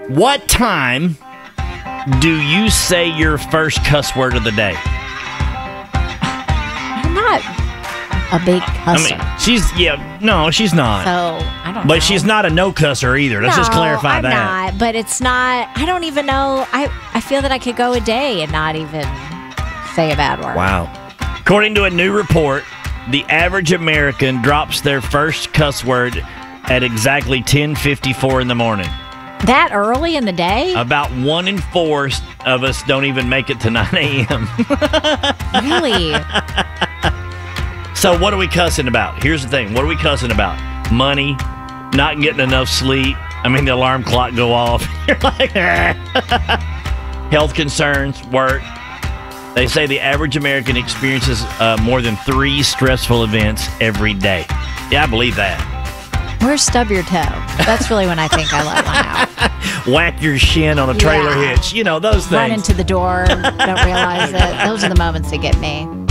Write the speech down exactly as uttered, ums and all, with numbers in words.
What time do you say your first cuss word of the day? I'm not a big cusser. I mean, she's, yeah, no, she's not. So, I don't know. But she's not a no cusser either. Let's no, just clarify I'm that. not, but it's not, I don't even know. I, I feel that I could go a day and not even say a bad word. Wow. According to a new report, the average American drops their first cuss word at exactly ten fifty-four in the morning. That early in the day? About one in four of us don't even make it to nine a.m. Really? So what are we cussing about? Here's the thing. What are we cussing about? Money, not getting enough sleep. I mean, the alarm clock go off. You're like, health concerns, work. They say the average American experiences uh, more than three stressful events every day. Yeah, I believe that. Where's stub your toe? That's really when I think I let one out. Whack your shin on a trailer Yeah. hitch. You know, those things. Run into the door, don't realize it. Those are the moments that get me.